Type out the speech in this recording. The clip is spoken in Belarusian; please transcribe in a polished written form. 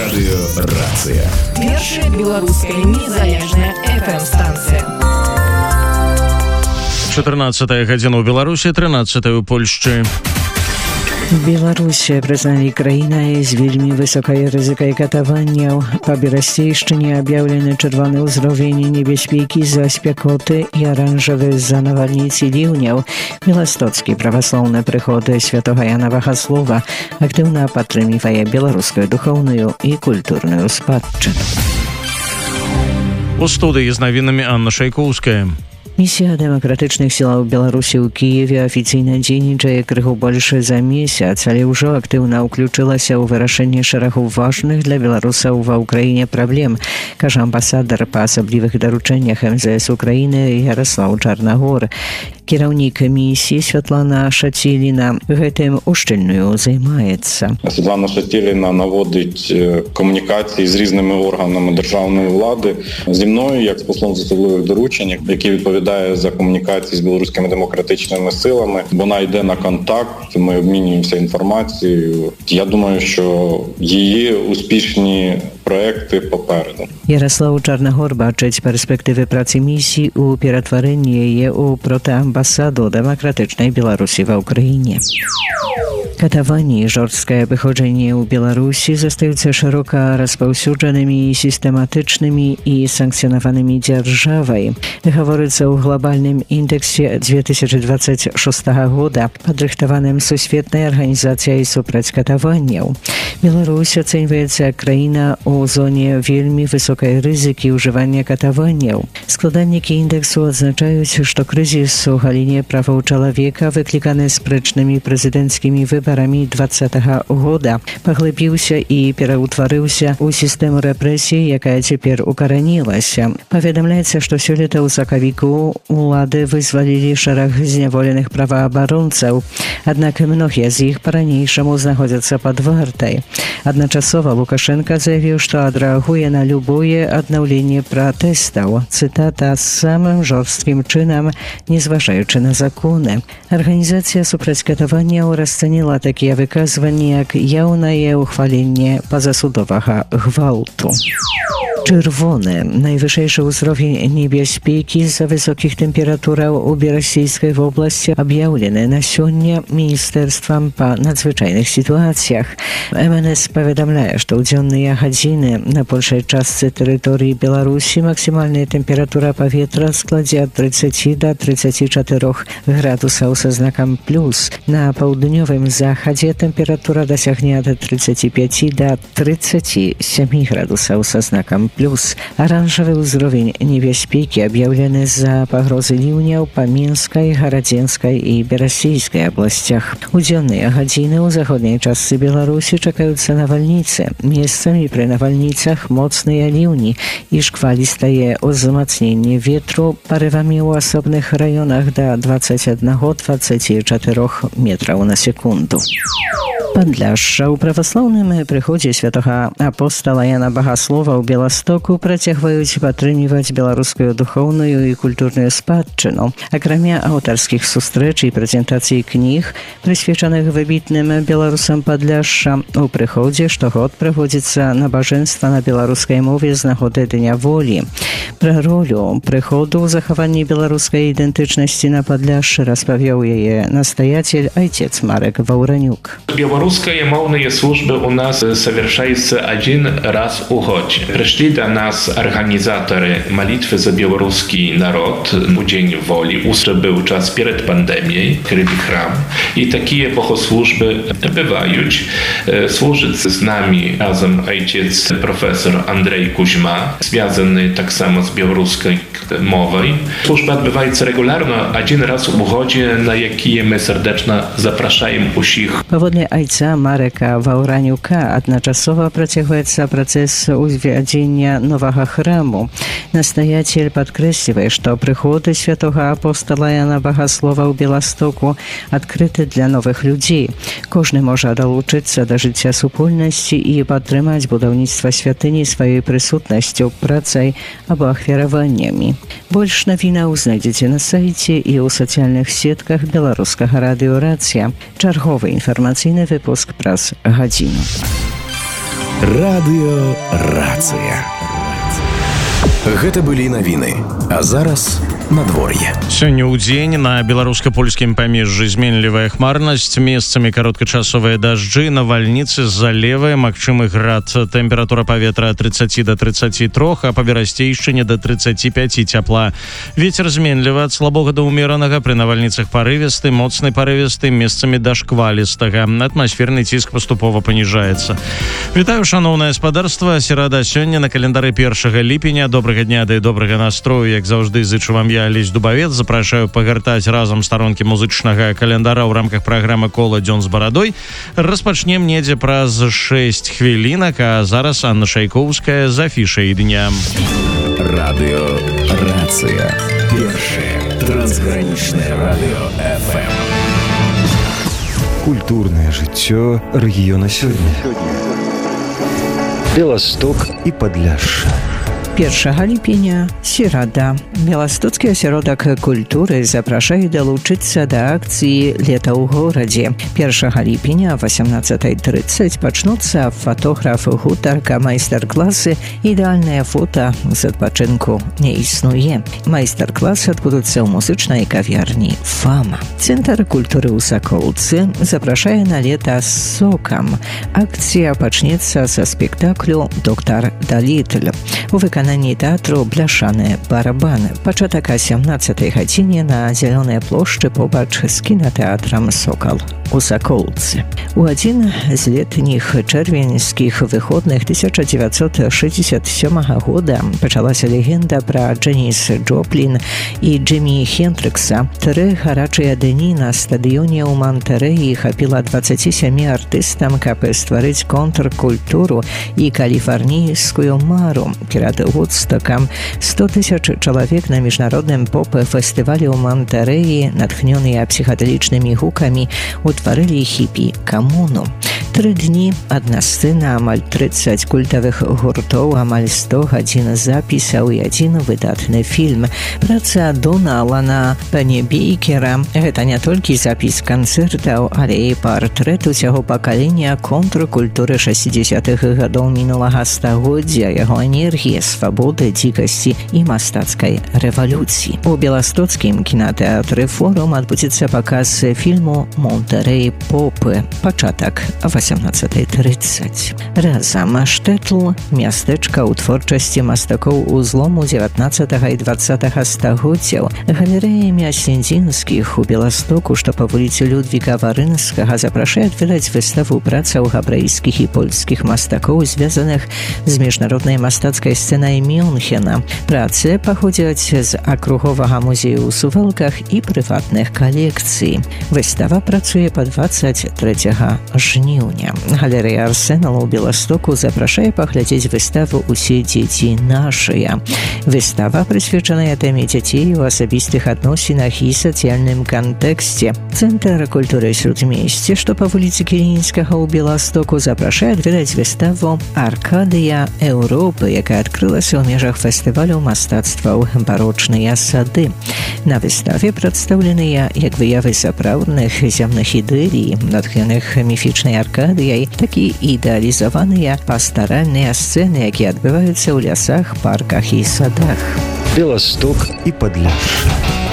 Радыёрацыя. Першая беларуская незалежная FM-станція. 14 гадзіна ў Беларусі, 13 у Польшчы. Беларусь признали краінай з вельмі высокай рызыкай катаванняў. Па Берасцейшчыне аб'яўлены чырвоны ўзровень небяспекі з-за спякоты і аранжавы з-за навальніц і ліўняў. Беластоцкі праваслаўны прыход святога Яна Багаслова актыўна падтрымлівае беларускую духоўную і культурную спадчыну. У студыі з навінамі Анна Шайкоўская. Місія дэмакратычных сілаў Беларусі ў Кіеве афіцыйна дзейнічае крыху больш за месяц, але ўжо актыўна ўключылася ў вырашэнне шэрагу важных для беларусаў ва ўкраіне праблем, кажа амбасадар па асаблівых даручэннях МЗС Украіны Ярослаў Чарнагор. Кіраўнік місіі Святлана Шаціліна гэтым ушчыльную займаецца. Святлана Шаціліна наводить комунікації з різними органами державної влади, зі мною, як з послом з особливих доручень, який відповідає за комунікації з білоруськими демократичними силами. Вона йде на контакт, ми обмінюємося інформацією. Я думаю, що її успішні проекти попереду. Ярослав Чарнагор бачыць перспектывы працы місіі у ператварэнні яе ў протаамбасаду дэмакратычнай Беларусі ва ўкраіне. Катаванні і жорсткае выходжанне ў Беларусі застаюцца шырока распаўсюджанымі і сістэматычнымі і санкцыянаванымі дзяржавай. Гаворыцца ў глобальным індэксе 2026 года, падрыхтаваным Сусветнай арганізацыяй супраць катаванняў. Беларусь ацэньваецца краіна ў зоне вельмі высокай рызыкі ўжывання катаванняў. Складальнікі індэксу адзначаюць, што крызіс у галіне правоў чалавека, выкліканы спрэчнымі прэзідэнцкімі выбарамі 2020 года, паглыбіўся і пераўтварыўся ў сістэму рэпрэсій, якая цяпер укаранілася. Паведамляецца, што сёлета ў сакавіку улады вызвалілі шэраг зняволеных праваабаронцаў, аднак многія з іх па-ранейшаму знаходзяцца пад вартай. Адначасова Лукашенко заявіў, што адрэагуе на любое аднаўленне пратэстаў, цытата, самым жорсткім чынам, незважаючы на законы. Арганізацыя супраць катаванняў расцаніла такія выказванні, як яўнае ўхваленне пазасудовага гвалту. Czerwony. Najwyższy uzrowień niebezpieki z-za wysokich temperatur u Berascejskiej w oblasti objawlony na siódmie Ministerstwem po nadzwyczajnych sytuacjach. MNS powiadamia, że u dziennej godziny na polskiej części terytorii Białorusi maksymalna temperatura powietrza składzie od 30 do 34 gradusów ze znakiem plus. Na południowym zachodzie temperatura dosięgnie od 35 do 37 gradusów ze znakiem plus. Aranżowy uzrowień niebezpieki objawlony za pogrozy liwniał po Mińskiej, Haradzińskiej i Berascejskiej oblastiach. U dziennej godziny u zachodniej części Białorusi czekają nawalnice. Miejscami przy nawalnicach mocne liwni i szkwaliste wzmocnienie wiatru porywami u osobnych rejonach do 21-24 metrów na sekundę. Падляшша. У праваслаўным прыходзе святога апостола Яна Багаслова ў Беластоку працягваюць падтрымліваць беларускую духоўную і культурную спадчыну. Акрамя аўтарскіх сустрэч і прэзентацый кніг, прысвечаных выбітным беларусам Падляшша, у прыходзе штогод праводзіцца набажэнства на беларускай мове з нагоды Дня волі. Пра ролю прыходу ў захаванні беларускай ідэнтычнасці на Падляшшы распавёў яе настаяцель айцец Марек Ваўранюк. Белорусские мовные службы у нас совершаются один раз в год. Пришли до нас организаторы молитвы за белорусский народ у День воли. Уже был час перед пандемией, открытый храм. И такие богослужбы бывают. Служит с нами разом отец профессор Андрей Кузьма, связанный так само с белорусской мовой. Служба odbywaється регулярно, один раз в гоdzie, на які ми сердечно запрошуємо усіх. Паводле айца Марека Ваўранюка адначасова працягваецца працэс узвядзення новага храму. Настаяцель падкрэслівае, што прыходы святога апостола Яна Багаслова ў Беластоку адкрыты для новых людзей. Кожны можа далучыцца да жыцця супольнасці і падтрымаць будаўніцтва святыні сваёй прысутнасцю, працай або ахвяраваннямі. Больш навінаў знайдзеце на сайце і ў сацыяльных сетках беларускага радыёрацыя. Чарговы інфармацыйны выпуск праз гадзіну. Радыёрацыя. Гэта былі навіны. А зараз надвор'е. Сёння ў дзень на беларуска-польскім памежжы зменлівая хмарнасць, месцамі кароткачасовыя дажджы, навальніцы, залевы, магчымы град. Тэмпература паветра ад 30 до 33, а па берасцейшчыне до 35 цяпла. Вецер зменлівы ад слабога да ўмеранага, пры навальніцах парывісты, моцны парывісты, месцамі да шквалістага. Атмасферны ціск паступова паніжаецца. Вітаю, шаноўнае спадарства. Серада сёння на календары 1 ліпеня. Добрага дня да і добрага настрою, як заўжды, зычу вам я, Алесь Дубавец. Запрашаю пагартаць разам старонкі музычнага календара ў рамках праграмы «Кола дзён з барадой». Распачнем недзе праз 6 хвілінак, а зараз Анна Шайкоўская з афішай дня. Радыёрацыя. Першае трансгранічнае радыё FM. Культурнае жыццё рэгіёна сёння. Беласток і Падляшша. 1 ліпеня – серада. Беластоцкі асяродак культуры запрашае далучыцца да акцыі «Лета ў горадзе». 1 ліпеня о 18:30 пачнуцца фотограф, гутарка, майстар-класы. Ідэальнае фота з адпачынку не існуе. Майстар-класы адбудуцца ў музычнай кавярні «Фама». Цэнтр культуры ў Сакоўцы запрашае на лета з сокам. Акцыя пачнецца са спектаклю «Доктар Далітль». У выкананні тэатру «Бляшаныя барабаны». Пачатак о 17:00 гадзіне на Зялёнай плошчы побач з кінатэатрам «Сокал» у Сакоўцы. У адзін з летніх чэрвеньскіх выходных 1967 года пачалася легенда пра Джэніс Джоплін і Джимі Хендрыкса. 3 гарачыя дні на стадыёне ў Мантэрэі хапіла 27 артыстам, каб стварыць контркультуру і каліфарнійскую мару. Перад Вудстокам 100 000 чалавек на міжнародным поп-фестывалі ў Мантэрэі, натхнёныя псіхадэлічнымі гукамі, утварылі хіпі-камуну. 3 дні, адна сцэна, амаль 30 культавых гуртоў, амаль 100 гадзін запісаў і адзін выдатны фільм. Праца Дона Алана Пеннебейкера – гэта не толькі запіс канцэртаў, але і партрэт усяго пакалення контркультуры 60-х гадоў мінулага стагоддзя, яго энергія, свабоды, дзікасці і мастацкай рэвалюцыі. У беластоцкім кінатэатры «Форум» адбудзецца паказ фільму «Монтэрэй попы». Пачатак 18:30. Разам Штэтл – мястэчка ў творчасці мастакоў узлому 19 і 20 стагоддзяў. Галерэя Мясіндзінскіх у Беластоку, што па вуліцы Людвіга Варынскага, запрашае адведаць выставу працаў габрэйскіх і польскіх мастакоў, звязаных з міжнароднай мастацкай сцэнай Мюнхена. Працы паходзяць з акруговага музею ў Сувалках і прыватных калекцый. Выстава працуе па 23 жніўня. Галерэя Арсенал у Беластоку запрашае паглядзець выставу «Усе дзеці нашыя». Выстава прысвечаная тэме дзяцей у асабістых адносінах і сацыяльным кантэксце. Цэнтр культуры Срудмесце, што па вуліцы Кілінскага ў Беластоку, запрашае адведаць выставу «Аркадыя Еўропы», якая адкрылася ў межах фестывалю мастацтваў «Барочныя сады». На выставе прадстаўленыя як выявы сапраўдных зямных ідэлій, натхнёных міфічнай Аркадыяй, так і ідэалізаваныя пастаральныя сцэны, якія адбываюцца ў лясах, парках і садах. Беласток і Падляшша.